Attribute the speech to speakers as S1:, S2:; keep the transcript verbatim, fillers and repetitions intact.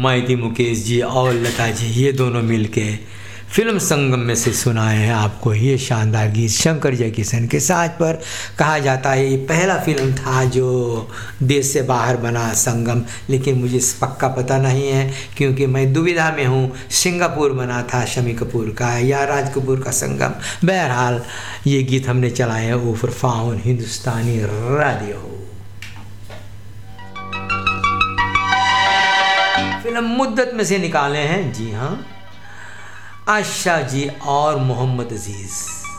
S1: मैं थी मुकेश जी और लता जी, ये दोनों मिलके फिल्म संगम में से सुनाए हैं आपको ये शानदार गीत शंकर जयकिशन के साथ। पर कहा जाता है ये पहला फिल्म था जो देश से बाहर बना संगम, लेकिन मुझे पक्का पता नहीं है क्योंकि मैं दुविधा में हूँ, सिंगापुर बना था शम्मी कपूर का या राज कपूर का संगम। बहरहाल ये गीत हमने चलाए हैं ओवर फाउन हिंदुस्तानी रेडियो। फिल्म मुद्दत में से निकाले हैं, जी हाँ, आशा जी और मोहम्मद अजीज़।